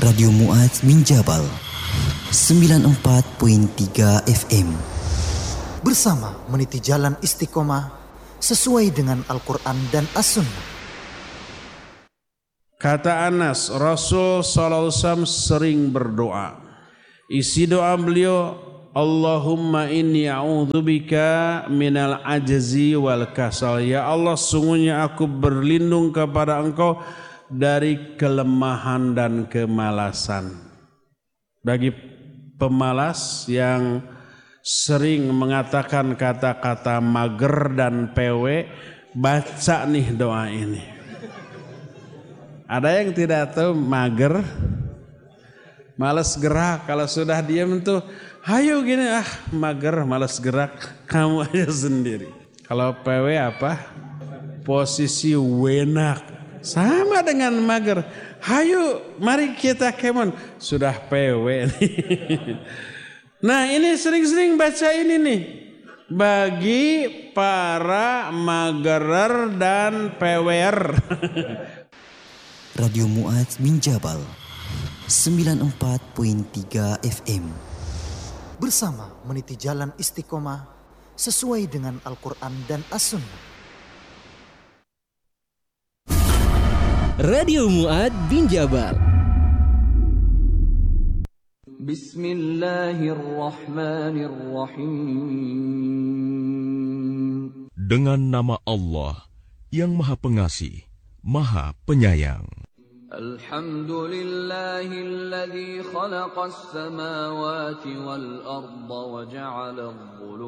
Radio Mu'adz bin Jabal 94.3 FM. Bersama meniti jalan istiqomah sesuai dengan Al-Quran dan As-Sunnah. Kata Anas, Rasul SAW sering berdoa. Isi doa beliau, Allahumma inni a'udzubika minal ajzi wal kasal. Ya Allah, sungguhnya aku berlindung kepada Engkau dari kelemahan dan kemalasan. Bagi pemalas yang sering mengatakan kata-kata mager dan pewe, baca nih doa ini. Ada yang tidak tahu mager, malas gerak. Kalau sudah diam tuh, hayo gini, mager, malas gerak, kamu aja sendiri. Kalau pewe apa? Posisi wenak. Sama dengan mager. Hayo, mari kita kemon. Sudah pewe nih. Nah, ini sering-sering baca ini nih. Bagi para magerer dan pewer. Radio Mu'adz bin Jabal 94.3 FM. Bersama meniti jalan istiqomah sesuai dengan Al-Quran dan As-Sunnah. Radio Mu'adz bin Jabal. Bismillahirrahmanirrahim. Dengan nama Allah yang Maha Pengasih, Maha Penyayang. Alhamdulillahilladzi khalaqas samawati wal arda wa ja'ala